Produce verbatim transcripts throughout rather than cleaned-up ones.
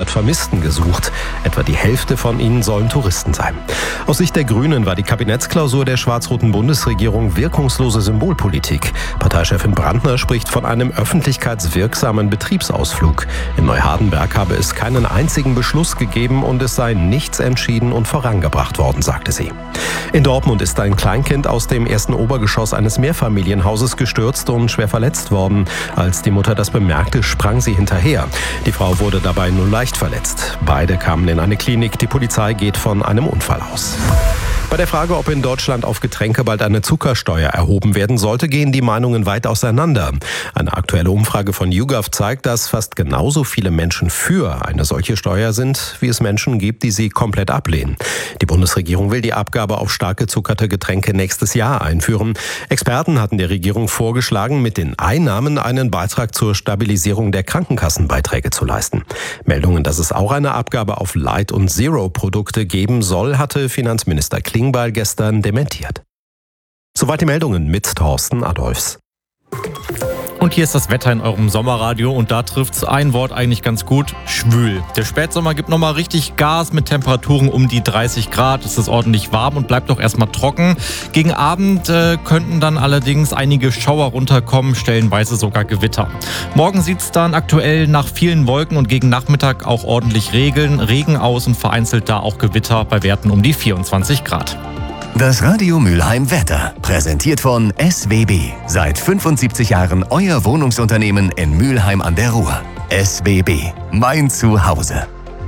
vierhundert Vermissten gesucht. Etwa die Hälfte von ihnen sollen Touristen sein. Aus Sicht der Grünen war die Kabinettsklausur der schwarz-roten Bundesregierung wirkungslose Symbolpolitik. Parteichefin Brandner spricht von einem öffentlichkeitswirksamen Betriebsausflug. In Neuhardenberg habe es keinen einzigen Beschluss gegeben und es sei nichts entschieden und vorangebracht worden, sagte sie. In Dortmund ist ein Kleinkind aus dem ersten Obergeschoss eines Mehrfamilienhauses gestürzt und schwer verletzt worden. Als die Mutter das bemerkte, sprang sie hinterher. Die Frau wurde dabei nur leicht verletzt. Beide kamen in eine Klinik. Die Polizei geht von einem Unfall aus. Bei der Frage, ob in Deutschland auf Getränke bald eine Zuckersteuer erhoben werden sollte, gehen die Meinungen weit auseinander. Eine aktuelle Umfrage von YouGov zeigt, dass fast genauso viele Menschen für eine solche Steuer sind, wie es Menschen gibt, die sie komplett ablehnen. Die Bundesregierung will die Abgabe auf stark gezuckerte Getränke nächstes Jahr einführen. Experten hatten der Regierung vorgeschlagen, mit den Einnahmen einen Beitrag zur Stabilisierung der Krankenkassenbeiträge zu leisten. Meldungen, dass es auch eine Abgabe auf Light- und Zero-Produkte geben soll, hatte Finanzminister Klingbeil gestern dementiert. Soweit die Meldungen mit Thorsten Adolfs. Und hier ist das Wetter in eurem Sommerradio und da trifft's ein Wort eigentlich ganz gut: schwül. Der Spätsommer gibt nochmal richtig Gas mit Temperaturen um die dreißig Grad. Es ist ordentlich warm und bleibt auch erstmal trocken. Gegen Abend äh, könnten dann allerdings einige Schauer runterkommen, stellenweise sogar Gewitter. Morgen sieht's dann aktuell nach vielen Wolken und gegen Nachmittag auch ordentlich Regen, Regen aus und vereinzelt da auch Gewitter bei Werten um die vierundzwanzig Grad. Das Radio Mülheim Wetter, präsentiert von S W B. Seit fünfundsiebzig Jahren euer Wohnungsunternehmen in Mülheim an der Ruhr. S W B, mein Zuhause.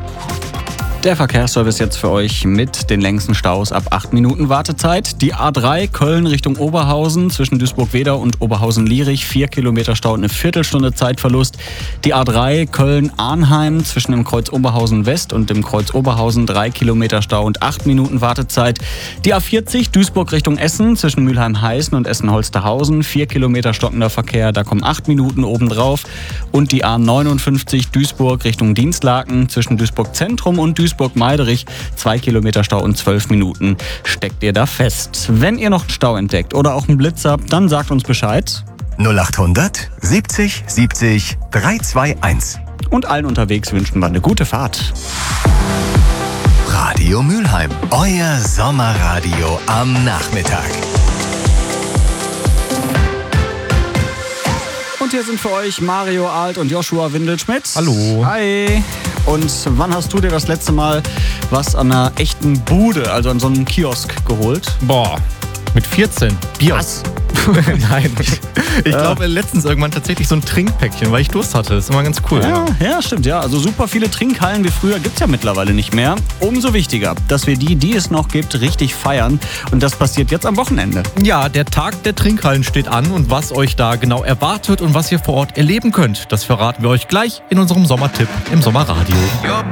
Der Verkehrsservice jetzt für euch mit den längsten Staus ab acht Minuten Wartezeit. Die A drei Köln Richtung Oberhausen zwischen Duisburg-Wedau und Oberhausen-Lierich. vier Kilometer Stau und eine Viertelstunde Zeitverlust. Die A drei Köln-Arnheim zwischen dem Kreuz Oberhausen-West und dem Kreuz Oberhausen. drei Kilometer Stau und acht Minuten Wartezeit. Die A vierzig Duisburg Richtung Essen zwischen Mülheim-Heißen und Essen-Holsterhausen. vier Kilometer stockender Verkehr, da kommen acht Minuten obendrauf. Und die A neunundfünfzig Duisburg Richtung Dienstlaken zwischen Duisburg-Zentrum und Duisburg Duisburg-Meiderich, zwei Kilometer Stau und zwölf Minuten steckt ihr da fest. Wenn ihr noch einen Stau entdeckt oder auch einen Blitz habt, dann sagt uns Bescheid. null achthundert siebzig siebzig dreihunderteinundzwanzig. Und allen unterwegs wünschen wir eine gute Fahrt. Radio Mülheim, euer Sommerradio am Nachmittag. Und hier sind für euch Mario Alt und Joshua Windelschmidt. Hallo. Hi. Und wann hast du dir das letzte Mal was an einer echten Bude, also an so einem Kiosk geholt? Boah, mit vierzehn. Bier. Was? Nein. Ich glaube letztens irgendwann tatsächlich so ein Trinkpäckchen, weil ich Durst hatte. Das ist immer ganz cool. Ja, ja, stimmt, ja. Also super viele Trinkhallen wie früher gibt es ja mittlerweile nicht mehr. Umso wichtiger, dass wir die, die es noch gibt, richtig feiern. Und das passiert jetzt am Wochenende. Ja, der Tag der Trinkhallen steht an und was euch da genau erwartet und was ihr vor Ort erleben könnt, das verraten wir euch gleich in unserem Sommertipp im Sommerradio.